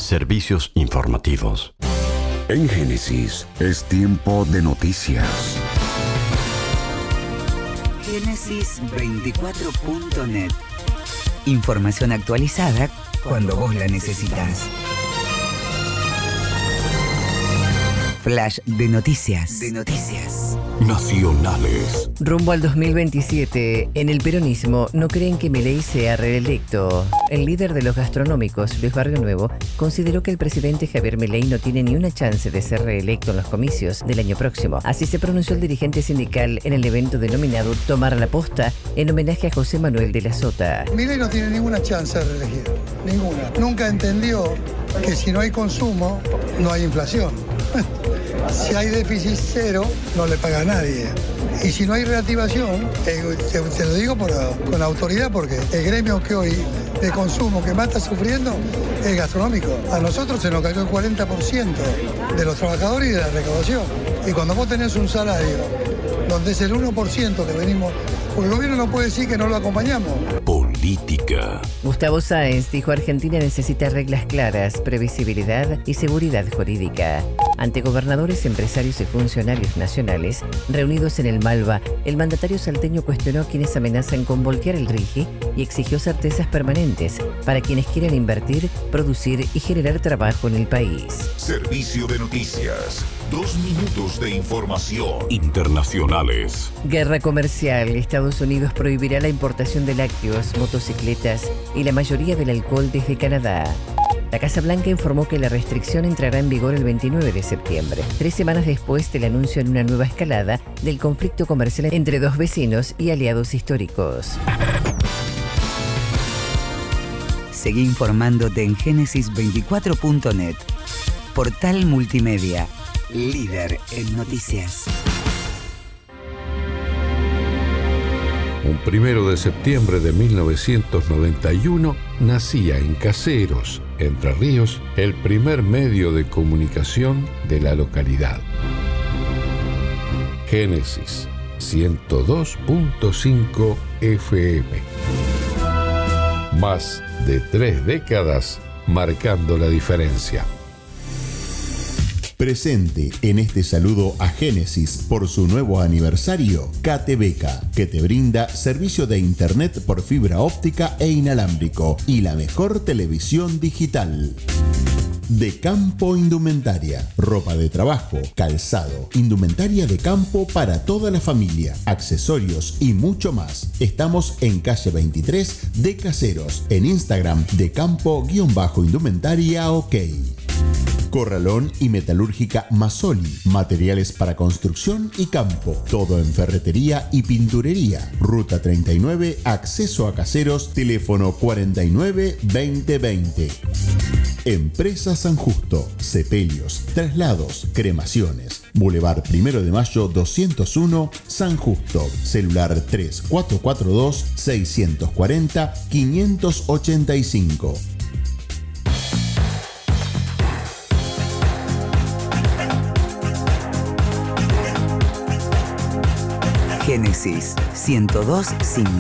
Servicios informativos. En Génesis es tiempo de noticias. Génesis24.net. Información actualizada cuando vos la necesitas. Flash de noticias. Nacionales. Rumbo al 2027, en el peronismo no creen que Milei sea reelecto. El líder de los gastronómicos, Luis Barrio Nuevo, consideró que el presidente Javier Milei no tiene ni una chance de ser reelecto en los comicios del año próximo. Así se pronunció el dirigente sindical en el evento denominado Tomar la Posta, en homenaje a José Manuel de la Sota. Milei no tiene ninguna chance de reelegir, ninguna. Nunca entendió que si no hay consumo, no hay inflación. Si hay déficit cero, no le paga a nadie. Y si no hay reactivación, te lo digo con autoridad, porque el gremio que hoy de consumo que más está sufriendo es gastronómico. A nosotros se nos cayó el 40% de los trabajadores y de la recaudación. Y cuando vos tenés un salario donde es el 1% que venimos, porque el gobierno no puede decir que no lo acompañamos. Política. Gustavo Sáenz dijo: Argentina necesita reglas claras, previsibilidad y seguridad jurídica. Ante gobernadores, empresarios y funcionarios nacionales reunidos en el Malva, el mandatario salteño cuestionó a quienes amenazan con voltear el RIGI y exigió certezas permanentes para quienes quieran invertir, producir y generar trabajo en el país. Servicio de noticias. 2 minutos de información. Internacionales. Guerra comercial. Estados Unidos prohibirá la importación de lácteos, motocicletas y la mayoría del alcohol desde Canadá. La Casa Blanca informó que la restricción entrará en vigor el 29 de septiembre, 3 semanas después del anuncio en una nueva escalada del conflicto comercial entre dos vecinos y aliados históricos. Seguí informándote en Génesis24.net. Portal multimedia, líder en noticias. Un 1 de septiembre de 1991 nacía en Caseros, Entre Ríos, el primer medio de comunicación de la localidad. Génesis 102.5 FM. Más de 3 décadas marcando la diferencia. Presente en este saludo a Génesis por su nuevo aniversario, KTBK, que te brinda servicio de internet por fibra óptica e inalámbrico y la mejor televisión digital. De Campo Indumentaria, ropa de trabajo, calzado, indumentaria de campo para toda la familia, accesorios y mucho más. Estamos en calle 23 de Caseros, en Instagram de Campo_Indumentaria OK. Corralón y Metalúrgica Masoli, materiales para construcción y campo, todo en ferretería y pinturería. Ruta 39, acceso a Caseros, teléfono 49 2020. Empresa San Justo, sepelios, traslados, cremaciones. Boulevard 1 de Mayo 201, San Justo. Celular 3442 640 585. Génesis 102.5